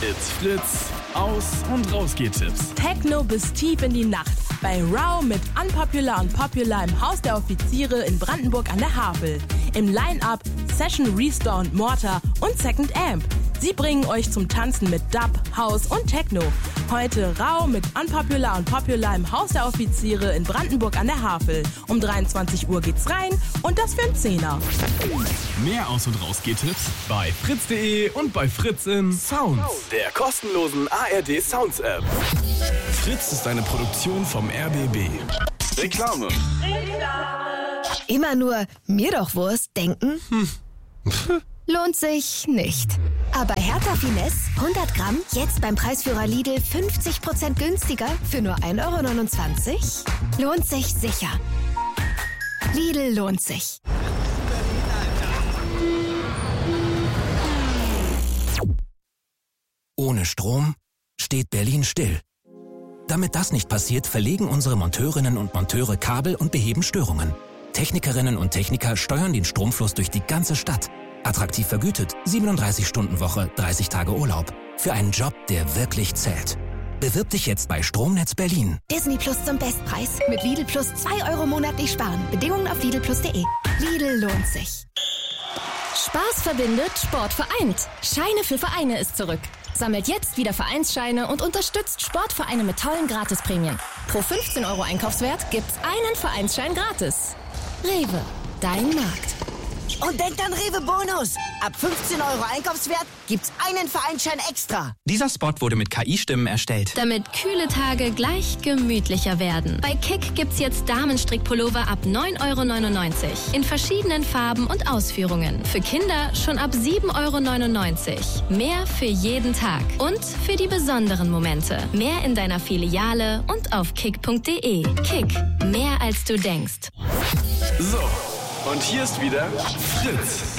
It's Fritz Aus- und Rausgehtipps. Techno bis tief in die Nacht. Bei Rau mit Unpopular und Popular im Haus der Offiziere in Brandenburg an der Havel. Im Line-Up Session Restore und Mortar und Second Amp. Sie bringen euch zum Tanzen mit Dub, House und Techno. Heute Rau mit Unpopular und Popular im Haus der Offiziere in Brandenburg an der Havel. Um 23 Uhr geht's rein und das für einen Zehner. Mehr Aus- und Rausgehtipps bei fritz.de und bei Fritz in Sounds, der kostenlosen ARD Sounds App. Fritz ist eine Produktion vom RBB. Reklame. Immer nur mir doch Wurst denken? Lohnt sich nicht. Aber Hertha Finesse 100 Gramm jetzt beim Preisführer Lidl 50% günstiger für nur 1,29 €? Lohnt sich sicher. Lidl lohnt sich. Ohne Strom steht Berlin still. Damit das nicht passiert, verlegen unsere Monteurinnen und Monteure Kabel und beheben Störungen. Technikerinnen und Techniker steuern den Stromfluss durch die ganze Stadt. Attraktiv vergütet, 37-Stunden-Woche, 30 Tage Urlaub. Für einen Job, der wirklich zählt. Bewirb dich jetzt bei Stromnetz Berlin. Disney Plus zum Bestpreis. Mit Lidl Plus 2 € monatlich sparen. Bedingungen auf lidl+de. Lidl lohnt sich. Spaß verbindet, Sport vereint. Scheine für Vereine ist zurück. Sammelt jetzt wieder Vereinsscheine und unterstützt Sportvereine mit tollen Gratisprämien. Pro 15 € Einkaufswert gibt's einen Vereinsschein gratis. Rewe, dein Markt. Und denkt an Rewe Bonus. Ab 15 € Einkaufswert gibt's einen Vereinsschein extra. Dieser Spot wurde mit KI-Stimmen erstellt. Damit kühle Tage gleich gemütlicher werden. Bei Kick gibt's jetzt Damenstrickpullover ab 9,99 € in verschiedenen Farben und Ausführungen. Für Kinder schon ab 7,99 €. Mehr für jeden Tag und für die besonderen Momente. Mehr in deiner Filiale und auf kick.de. Kick, mehr als du denkst. So, und hier ist wieder Fritz.